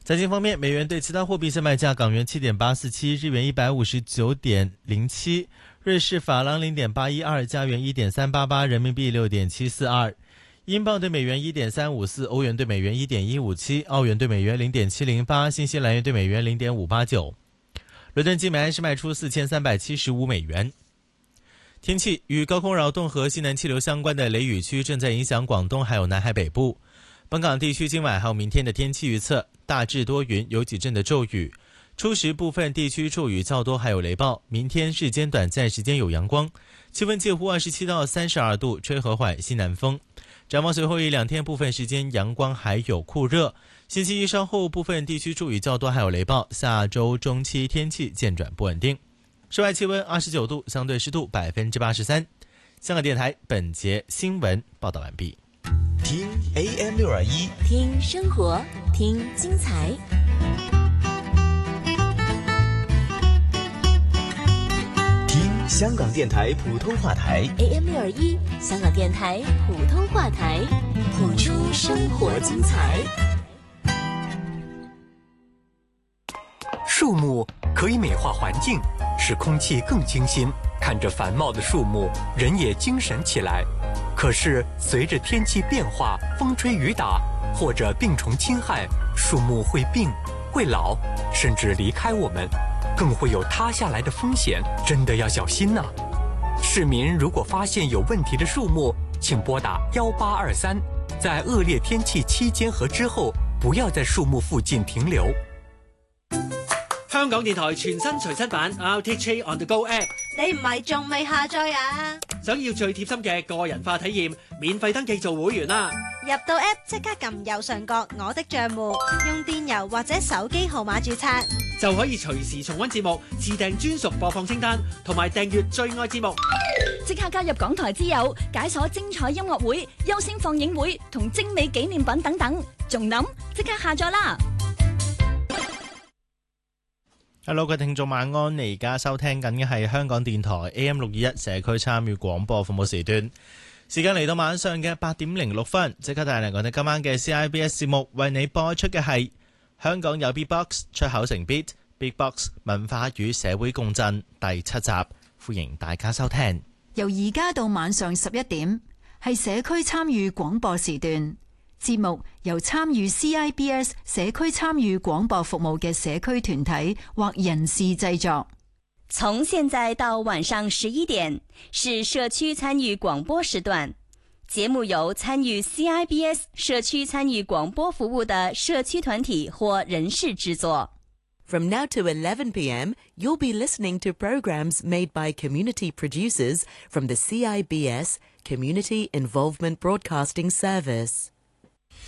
财经方面，美元对其他货币现卖价：港元7.847，日元159.07，瑞士法郎0.812，加元1.388，人民币6.742，英镑对美元1.354，欧元对美元1.157，澳元对美元0.708，新西兰元对美元0.589。伦敦金每安士卖出4375美元。天气，与高空扰动和西南气流相关的雷雨区正在影响广东还有南海北部。本港地区今晚还有明天的天气预测，大致多云，有几阵的骤雨，初时部分地区骤雨较多，还有雷暴。明天日间短暂时间有阳光，气温介乎27到32度，吹和缓西南风。展望随后1-2天部分时间阳光还有酷热，星期一稍后部分地区骤雨较多，还有雷暴。下周中期天气渐转不稳定。室外气温29度，相对湿度83%。香港电台本节新闻报道完毕。 听 AM621， 听生活，听精彩。 听香港电台普通话台 AM621，香港电台普通话台，谱出生活精彩。 树木可以美化环境，使空气更清新，看着繁茂的树木，人也精神起来。可是随着天气变化，风吹雨打或者病虫侵害，树木会病、会老，甚至离开我们，更会有塌下来的风险，真的要小心呐！市民如果发现有问题的树木，请拨打1823，在恶劣天氣期間和之後，不要在樹木附近停留。 香港電台全新隨身版 RTHK On The Go App， 你唔係仲未下載啊？ 想要最貼心嘅個人化體驗，免費登記做會員啦！ 入到 App 即刻撳右上角我的帳戶，用電郵或者手機號碼註冊， 就可以隨時重溫節目，自訂專屬播放清單，同埋訂閱最愛節目。 即刻加入港台之友，解鎖精彩音樂會、優先放映會同精美紀念品等等，仲諗即刻下載啦 ！Hello， 各位聽眾晚安，你而家收聽緊嘅係香港電台 AM621 社區參與廣播服務時段，時間嚟到晚上嘅8點06分，即刻帶嚟我哋今晚嘅 CIBS 節目，為你播出嘅係香港有 Beatbox 出口成 Beat，Beatbox 文化與社會共振第7集，歡迎大家收聽。 由而家到晚上11點，係社區參與廣播時段。節目由參與 CIBS 社區參與廣播服務嘅社區團體或人士製作。 從現在到晚上11點，是社區參與廣播時段。節目由參與 CIBS 社區參與廣播服務的社區團體或人士製作。 From now to 11 p.m., you'll be listening to programs made by community producers from the CIBS Community Involvement Broadcasting Service.